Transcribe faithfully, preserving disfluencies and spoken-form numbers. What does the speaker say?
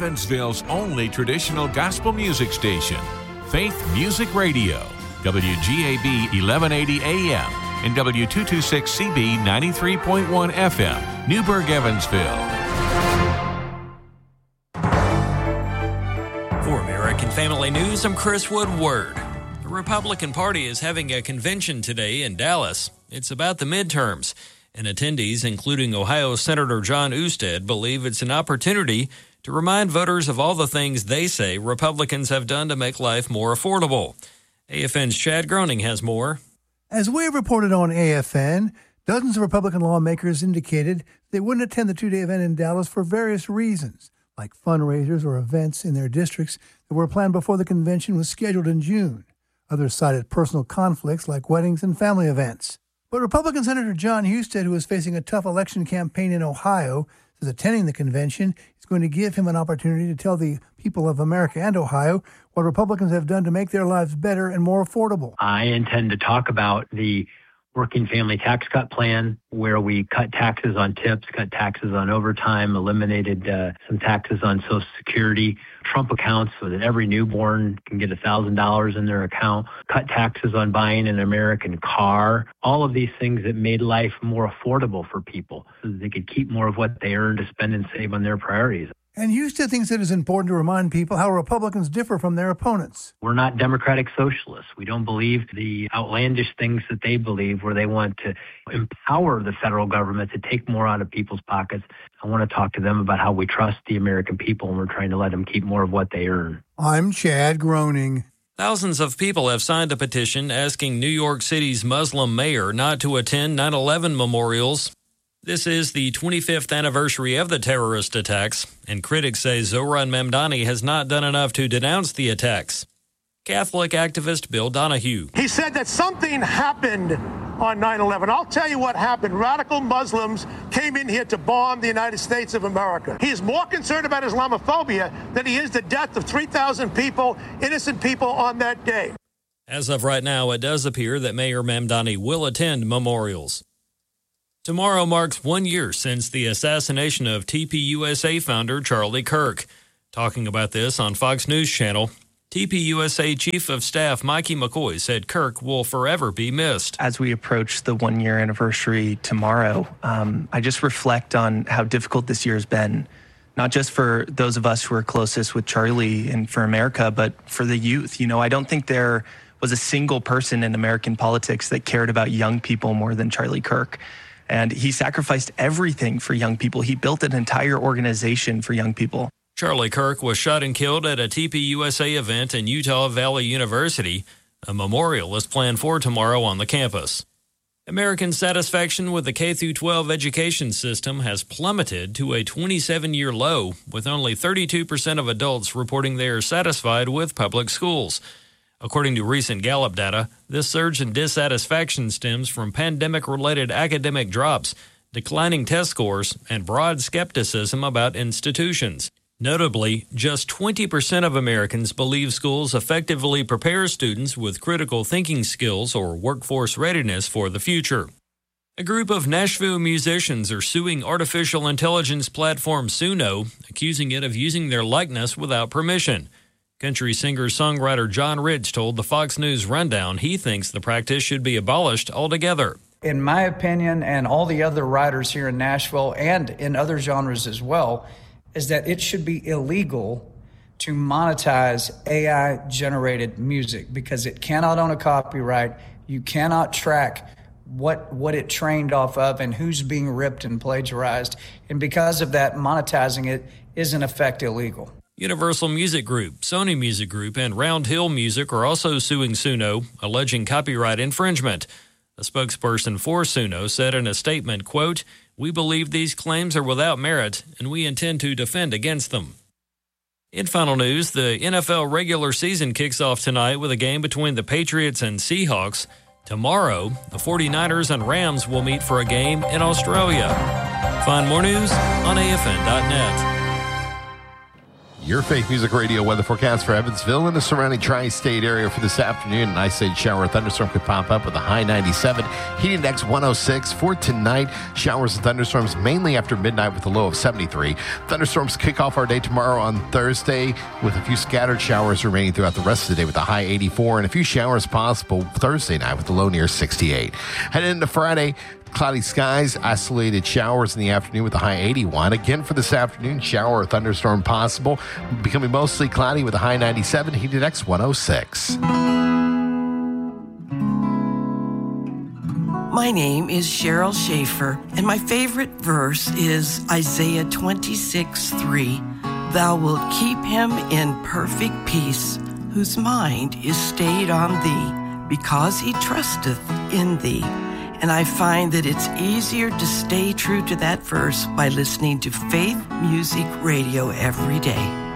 Evansville's only traditional gospel music station, Faith Music Radio, W G A B eleven eighty A M and W two twenty-six C B ninety-three point one F M, Newburgh, Evansville. For American Family News, I'm Chris Woodward. The Republican Party is having a convention today in Dallas. It's about the midterms, and attendees, including Ohio Senator Jon Husted, believe it's an opportunity to remind voters of all the things they say Republicans have done to make life more affordable. A F N's Chad Groening has more. As we have reported on A F N, dozens of Republican lawmakers indicated they wouldn't attend the two-day event in Dallas for various reasons, like fundraisers or events in their districts that were planned before the convention was scheduled in June. Others cited personal conflicts like weddings and family events. But Republican Senator Jon Husted, who is facing a tough election campaign in Ohio, says attending the convention is going to give him an opportunity to tell the people of America and Ohio what Republicans have done to make their lives better and more affordable. I intend to talk about the working family tax cut plan, where we cut taxes on tips, cut taxes on overtime, eliminated uh, some taxes on Social Security, Trump accounts so that every newborn can get one thousand dollars in their account, cut taxes on buying an American car, all of these things that made life more affordable for people so that they could keep more of what they earn to spend and save on their priorities. And Husted thinks it is important to remind people how Republicans differ from their opponents. We're not democratic socialists. We don't believe the outlandish things that they believe, where they want to empower the federal government to take more out of people's pockets. I want to talk to them about how we trust the American people, and we're trying to let them keep more of what they earn. I'm Chad Groening. Thousands of people have signed a petition asking New York City's Muslim mayor not to attend nine eleven memorials. This is the twenty-fifth anniversary of the terrorist attacks, and critics say Zohran Mamdani has not done enough to denounce the attacks. Catholic activist Bill Donahue. He said that something happened on nine eleven. I'll tell you what happened. Radical Muslims came in here to bomb the United States of America. He is more concerned about Islamophobia than he is the death of three thousand people, innocent people, on that day. As of right now, it does appear that Mayor Mamdani will attend memorials. Tomorrow marks one year since the assassination of T P U S A founder Charlie Kirk. Talking about this on Fox News Channel, T P U S A Chief of Staff Mikey McCoy said Kirk will forever be missed. As we approach the one-year anniversary tomorrow, um, I just reflect on how difficult this year has been, not just for those of us who are closest with Charlie and for America, but for the youth. You know, I don't think there was a single person in American politics that cared about young people more than Charlie Kirk. And he sacrificed everything for young people. He built an entire organization for young people. Charlie Kirk was shot and killed at a T P U S A event in Utah Valley University. A memorial is planned for tomorrow on the campus. American satisfaction with the K through twelve education system has plummeted to a twenty-seven year low, with only thirty-two percent of adults reporting they are satisfied with public schools. According to recent Gallup data, this surge in dissatisfaction stems from pandemic-related academic drops, declining test scores, and broad skepticism about institutions. Notably, just twenty percent of Americans believe schools effectively prepare students with critical thinking skills or workforce readiness for the future. A group of Nashville musicians are suing artificial intelligence platform Suno, accusing it of using their likeness without permission. Country singer-songwriter John Rich told the Fox News Rundown he thinks the practice should be abolished altogether. In my opinion, and all the other writers here in Nashville and in other genres as well, is that it should be illegal to monetize A I-generated music because it cannot own a copyright. You cannot track what what it trained off of and who's being ripped and plagiarized. And because of that, monetizing it is in effect illegal. Universal Music Group, Sony Music Group, and Round Hill Music are also suing Suno, alleging copyright infringement. A spokesperson for Suno said in a statement, quote, "We believe these claims are without merit, and we intend to defend against them." In final news, the N F L regular season kicks off tonight with a game between the Patriots and Seahawks. Tomorrow, the forty-niners and Rams will meet for a game in Australia. Find more news on A F N dot net. Your Faith Music Radio weather forecast for Evansville and the surrounding tri-state area for this afternoon. An isolated shower or thunderstorm could pop up with a high ninety-seven. Heat index one oh six. For tonight, showers and thunderstorms mainly after midnight with a low of seventy-three. Thunderstorms kick off our day tomorrow on Thursday with a few scattered showers remaining throughout the rest of the day with a high eighty-four and a few showers possible Thursday night with a low near sixty-eight. Heading into Friday, cloudy skies, isolated showers in the afternoon with a high eighty-one. Again for this afternoon, shower or thunderstorm possible, becoming mostly cloudy with a high ninety-seven, heat index one oh six. My name is Cheryl Schaefer, and my favorite verse is Isaiah twenty-six three. Thou wilt keep him in perfect peace, whose mind is stayed on thee, because he trusteth in thee. And I find that it's easier to stay true to that verse by listening to Faith Music Radio every day.